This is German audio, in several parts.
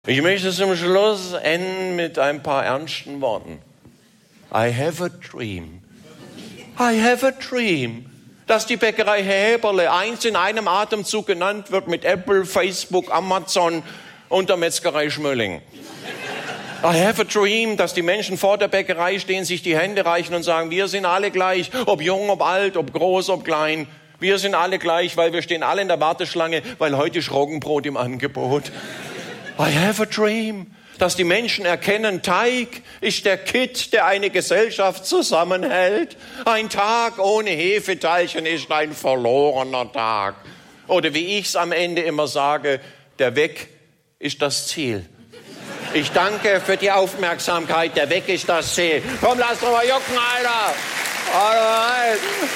Ich möchte zum Schluss enden mit ein paar ernsten Worten. I have a dream. I have a dream. Dass die Bäckerei Häberle einst in einem Atemzug genannt wird mit Apple, Facebook, Amazon und der Metzgerei Schmölling. I have a dream, dass die Menschen vor der Bäckerei stehen, sich die Hände reichen und sagen, wir sind alle gleich, ob jung, ob alt, ob groß, ob klein. Wir sind alle gleich, weil wir stehen alle in der Warteschlange, weil heute ist Roggenbrot im Angebot. I have a dream, dass die Menschen erkennen, Teig ist der Kitt, der eine Gesellschaft zusammenhält. Ein Tag ohne Hefeteilchen ist ein verlorener Tag. Oder wie ich es am Ende immer sage, der Weg ist das Ziel. Ich danke für die Aufmerksamkeit, der Weg ist das Ziel. Komm, lass doch mal jucken, Alter! Alright.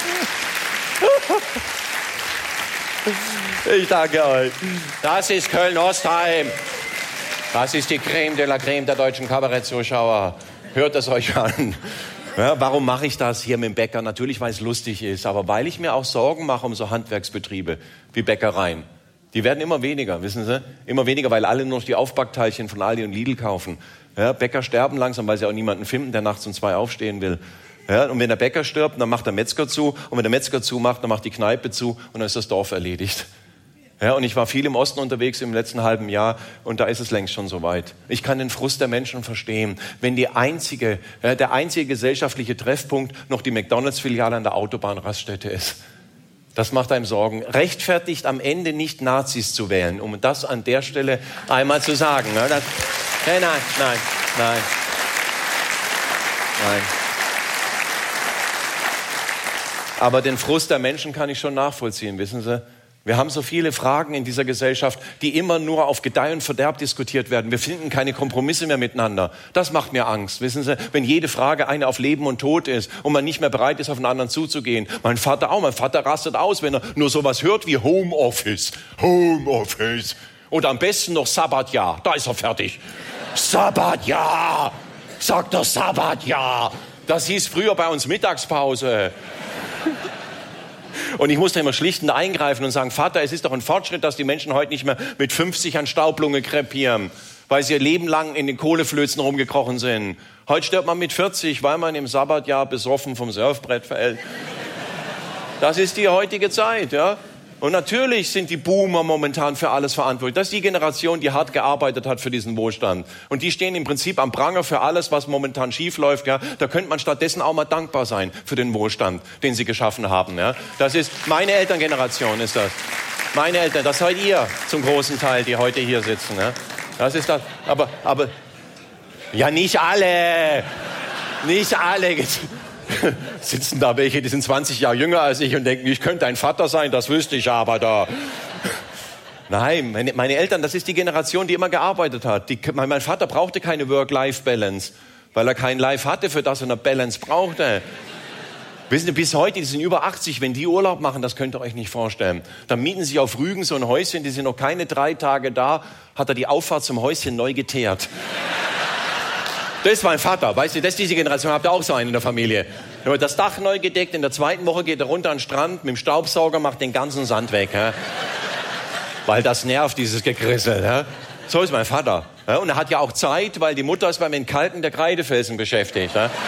Ich danke euch. Das ist Köln-Ostheim. Das ist die Creme de la Creme der deutschen Kabarettzuschauer. Hört es euch an. Ja, warum mache ich das hier mit dem Bäcker? Natürlich, weil es lustig ist, aber weil ich mir auch Sorgen mache um so Handwerksbetriebe wie Bäckereien. Die werden immer weniger, wissen Sie? Immer weniger, weil alle nur noch die Aufbackteilchen von Aldi und Lidl kaufen. Ja, Bäcker sterben langsam, weil sie auch niemanden finden, der nachts um 2 aufstehen will. Ja, und wenn der Bäcker stirbt, dann macht der Metzger zu. Und wenn der Metzger zumacht, dann macht die Kneipe zu. Und dann ist das Dorf erledigt. Ja, und ich war viel im Osten unterwegs im letzten halben Jahr und da ist es längst schon soweit. Ich kann den Frust der Menschen verstehen, wenn der einzige gesellschaftliche Treffpunkt noch die McDonalds-Filiale an der Autobahnraststätte ist. Das macht einem Sorgen. Rechtfertigt am Ende nicht Nazis zu wählen, um das an der Stelle einmal zu sagen. Nein. Aber den Frust der Menschen kann ich schon nachvollziehen, wissen Sie? Wir haben so viele Fragen in dieser Gesellschaft, die immer nur auf Gedeih und Verderb diskutiert werden. Wir finden keine Kompromisse mehr miteinander. Das macht mir Angst, wissen Sie, wenn jede Frage eine auf Leben und Tod ist und man nicht mehr bereit ist, auf einen anderen zuzugehen. Mein Vater rastet aus, wenn er nur sowas hört wie Homeoffice. Homeoffice. Oder am besten noch Sabbatjahr. Da ist er fertig. Sabbatjahr. Sagt doch Sabbatjahr. Das hieß früher bei uns Mittagspause. Und ich musste immer schlichtend eingreifen und sagen, Vater, es ist doch ein Fortschritt, dass die Menschen heute nicht mehr mit 50 an Staublunge krepieren, weil sie ihr Leben lang in den Kohleflözen rumgekrochen sind. Heute stirbt man mit 40, weil man im Sabbatjahr besoffen vom Surfbrett fällt. Das ist die heutige Zeit, ja. Und natürlich sind die Boomer momentan für alles verantwortlich. Das ist die Generation, die hart gearbeitet hat für diesen Wohlstand. Und die stehen im Prinzip am Pranger für alles, was momentan schief läuft. Ja. Da könnte man stattdessen auch mal dankbar sein für den Wohlstand, den sie geschaffen haben. Ja. Das ist meine Elterngeneration, ist das. Meine Eltern, das seid ihr zum großen Teil, die heute hier sitzen. Ja. Das ist das. Aber, ja, nicht alle. Nicht alle. Sitzen da welche, die sind 20 Jahre jünger als ich und denken, ich könnte ein Vater sein, das wüsste ich aber da. Nein, meine Eltern, das ist die Generation, die immer gearbeitet hat. Mein Vater brauchte keine Work-Life-Balance, weil er kein Life hatte, für das er eine Balance brauchte. Wissen Sie, bis heute, die sind über 80, wenn die Urlaub machen, das könnt ihr euch nicht vorstellen. Dann mieten sie auf Rügen so ein Häuschen, die sind noch keine 3 Tage da, hat er die Auffahrt zum Häuschen neu geteert. Das ist mein Vater, weißt du, das ist diese Generation, habt ihr auch so einen in der Familie. Da wird das Dach neu gedeckt, in der 2. Woche geht er runter an den Strand mit dem Staubsauger, macht den ganzen Sand weg. Ja? Weil das nervt, dieses Gegrissel. Ja? So ist mein Vater. Ja? Und er hat ja auch Zeit, weil die Mutter ist beim Entkalken der Kreidefelsen beschäftigt. Ja?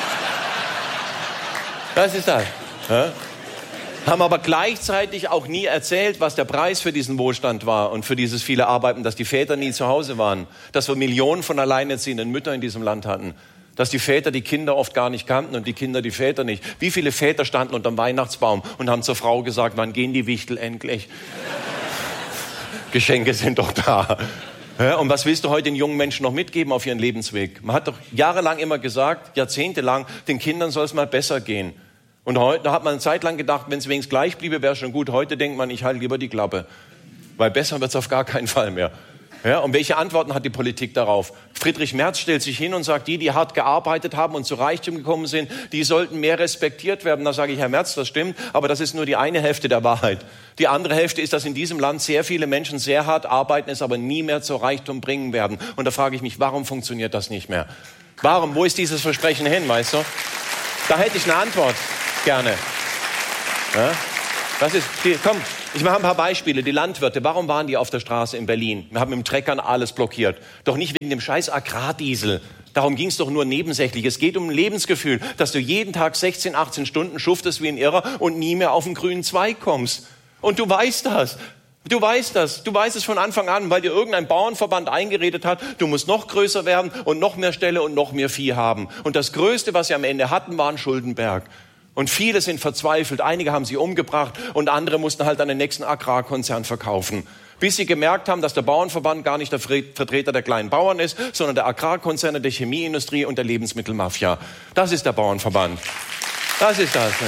Das ist das. Ja? Haben aber gleichzeitig auch nie erzählt, was der Preis für diesen Wohlstand war und für dieses viele Arbeiten, dass die Väter nie zu Hause waren, dass wir Millionen von alleinerziehenden Müttern in diesem Land hatten, dass die Väter die Kinder oft gar nicht kannten und die Kinder die Väter nicht. Wie viele Väter standen unterm Weihnachtsbaum und haben zur Frau gesagt, wann gehen die Wichtel endlich? Geschenke sind doch da. Ja, und was willst du heute den jungen Menschen noch mitgeben auf ihren Lebensweg? Man hat doch jahrelang immer gesagt, jahrzehntelang, den Kindern soll es mal besser gehen. Und heute hat man eine Zeit lang gedacht, wenn es wenigstens gleich bliebe, wäre schon gut. Heute denkt man, ich halte lieber die Klappe. Weil besser wird es auf gar keinen Fall mehr. Ja, und welche Antworten hat die Politik darauf? Friedrich Merz stellt sich hin und sagt, die hart gearbeitet haben und zu Reichtum gekommen sind, die sollten mehr respektiert werden. Da sage ich, Herr Merz, das stimmt, aber das ist nur die eine Hälfte der Wahrheit. Die andere Hälfte ist, dass in diesem Land sehr viele Menschen sehr hart arbeiten, es aber nie mehr zu Reichtum bringen werden. Und da frage ich mich, warum funktioniert das nicht mehr? Warum? Wo ist dieses Versprechen hin, weißt du? Da hätte ich eine Antwort. Gerne. Ja? Das ist, komm, Ich mache ein paar Beispiele. Die Landwirte, warum waren die auf der Straße in Berlin? Wir haben mit dem Treckern alles blockiert. Doch nicht wegen dem scheiß Agrardiesel. Darum ging es doch nur nebensächlich. Es geht um ein Lebensgefühl, dass du jeden Tag 16, 18 Stunden schuftest wie ein Irrer und nie mehr auf den grünen Zweig kommst. Und du weißt das. Du weißt das. Du weißt es von Anfang an, weil dir irgendein Bauernverband eingeredet hat, du musst noch größer werden und noch mehr Ställe und noch mehr Vieh haben. Und das Größte, was sie am Ende hatten, war ein Schuldenberg. Und viele sind verzweifelt. Einige haben sie umgebracht und andere mussten halt an den nächsten Agrarkonzern verkaufen. Bis sie gemerkt haben, dass der Bauernverband gar nicht der Vertreter der kleinen Bauern ist, sondern der Agrarkonzerne, der Chemieindustrie und der Lebensmittelmafia. Das ist der Bauernverband. Das ist das.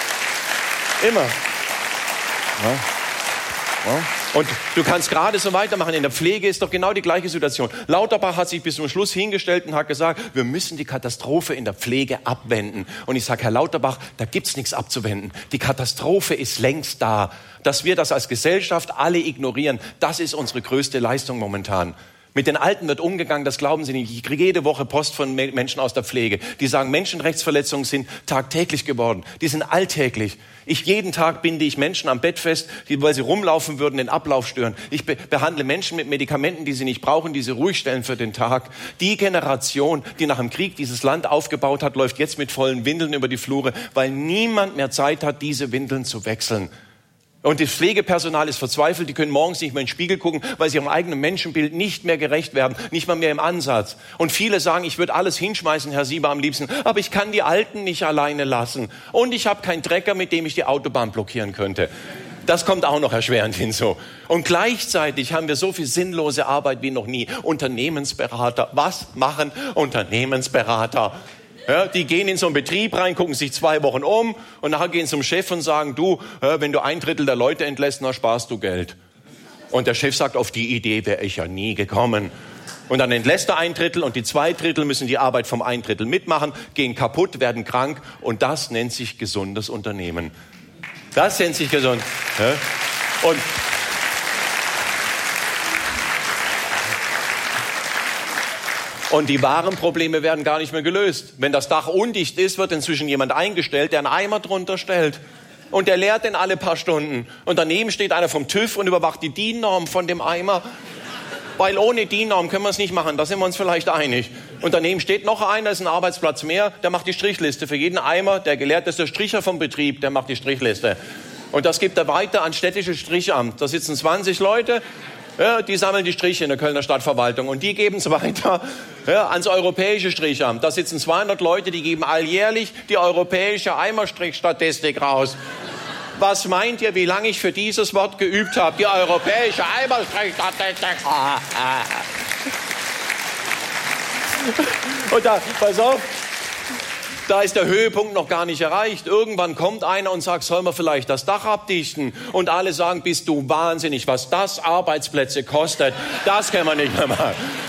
Immer. Ja. Ja. Und du kannst gerade so weitermachen. In der Pflege ist doch genau die gleiche Situation. Lauterbach hat sich bis zum Schluss hingestellt und hat gesagt, wir müssen die Katastrophe in der Pflege abwenden. Und ich sage, Herr Lauterbach, da gibt's nichts abzuwenden. Die Katastrophe ist längst da. Dass wir das als Gesellschaft alle ignorieren, das ist unsere größte Leistung momentan. Mit den Alten wird umgegangen, das glauben Sie nicht. Ich kriege jede Woche Post von Menschen aus der Pflege, die sagen, Menschenrechtsverletzungen sind tagtäglich geworden. Die sind alltäglich. Jeden Tag binde ich Menschen am Bett fest, weil sie rumlaufen würden, den Ablauf stören. Ich behandle Menschen mit Medikamenten, die sie nicht brauchen, die sie ruhig stellen für den Tag. Die Generation, die nach dem Krieg dieses Land aufgebaut hat, läuft jetzt mit vollen Windeln über die Flure, weil niemand mehr Zeit hat, diese Windeln zu wechseln. Und das Pflegepersonal ist verzweifelt, die können morgens nicht mehr in den Spiegel gucken, weil sie ihrem eigenen Menschenbild nicht mehr gerecht werden, nicht mal mehr im Ansatz. Und viele sagen, ich würde alles hinschmeißen, Herr Sieber, am liebsten, aber ich kann die Alten nicht alleine lassen. Und ich habe keinen Trecker, mit dem ich die Autobahn blockieren könnte. Das kommt auch noch erschwerend hinzu. Und gleichzeitig haben wir so viel sinnlose Arbeit wie noch nie. Unternehmensberater, was machen Unternehmensberater? Ja, die gehen in so einen Betrieb rein, gucken sich 2 Wochen um und nachher gehen zum Chef und sagen, du, wenn du 1/3 der Leute entlässt, dann sparst du Geld. Und der Chef sagt, auf die Idee wäre ich ja nie gekommen. Und dann entlässt er 1/3 und die 2/3 müssen die Arbeit vom 1/3 mitmachen, gehen kaputt, werden krank und das nennt sich gesundes Unternehmen. Das nennt sich gesund. Ja? Und die wahren Probleme werden gar nicht mehr gelöst. Wenn das Dach undicht ist, wird inzwischen jemand eingestellt, der einen Eimer drunter stellt. Und der leert den alle paar Stunden. Und daneben steht einer vom TÜV und überwacht die DIN-Norm von dem Eimer. Weil ohne DIN-Norm können wir es nicht machen, da sind wir uns vielleicht einig. Und daneben steht noch einer, ist ein Arbeitsplatz mehr, der macht die Strichliste. Für jeden Eimer, der gelehrteste Stricher vom Betrieb, der macht die Strichliste. Und das gibt er weiter ans städtische Strichamt. Da sitzen 20 Leute. Ja, die sammeln die Striche in der Kölner Stadtverwaltung und die geben es weiter ans europäische Strichamt. Da sitzen 200 Leute, die geben alljährlich die europäische Eimerstrichstatistik raus. Was meint ihr, wie lange ich für dieses Wort geübt habe? Die europäische Eimerstrichstatistik. Und da, pass auf, da ist der Höhepunkt noch gar nicht erreicht. Irgendwann kommt einer und sagt, soll man vielleicht das Dach abdichten? Und alle sagen, bist du wahnsinnig, was das Arbeitsplätze kostet. Das kann man nicht mehr machen.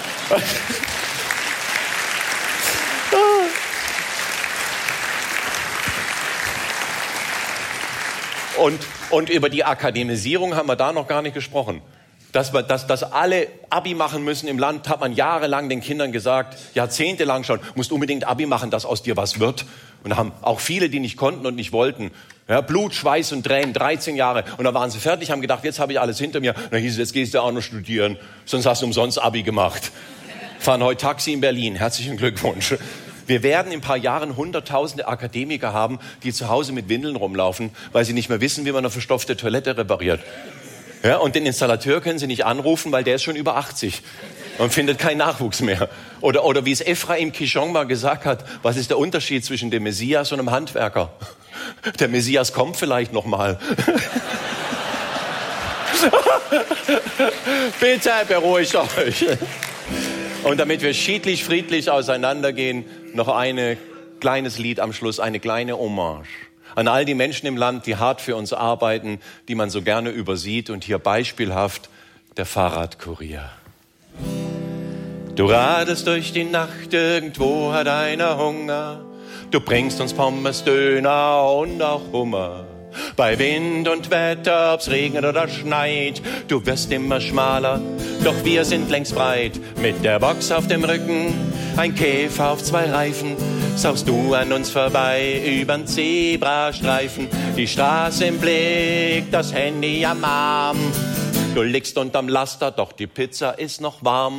Und über die Akademisierung haben wir da noch gar nicht gesprochen. Dass alle Abi machen müssen im Land, hat man jahrelang den Kindern gesagt, jahrzehntelang schon, musst unbedingt Abi machen, dass aus dir was wird. Und da haben auch viele, die nicht konnten und nicht wollten, ja, Blut, Schweiß und Tränen, 13 Jahre. Und dann waren sie fertig, haben gedacht, jetzt habe ich alles hinter mir. Und dann hieß es, jetzt gehst du auch noch studieren, sonst hast du umsonst Abi gemacht. Fahren heute Taxi in Berlin, herzlichen Glückwunsch. Wir werden in ein paar Jahren Hunderttausende Akademiker haben, die zu Hause mit Windeln rumlaufen, weil sie nicht mehr wissen, wie man eine verstopfte Toilette repariert. Ja, und den Installateur können Sie nicht anrufen, weil der ist schon über 80 und findet keinen Nachwuchs mehr. Oder wie es Ephraim Kishon mal gesagt hat, was ist der Unterschied zwischen dem Messias und einem Handwerker? Der Messias kommt vielleicht noch mal. Bitte beruhigt euch. Und damit wir schiedlich, friedlich auseinandergehen, noch ein kleines Lied am Schluss, eine kleine Hommage an all die Menschen im Land, die hart für uns arbeiten, die man so gerne übersieht. Und hier beispielhaft der Fahrradkurier. Du radelst durch die Nacht, irgendwo hat einer Hunger. Du bringst uns Pommes, Döner und auch Hummer. Bei Wind und Wetter, ob's regnet oder schneit, du wirst immer schmaler, doch wir sind längst breit. Mit der Box auf dem Rücken Ein Käfer auf 2 Reifen, saust du an uns vorbei, übern Zebrastreifen. Die Straße im Blick, das Handy am Arm. Du liegst unterm Laster, doch die Pizza ist noch warm.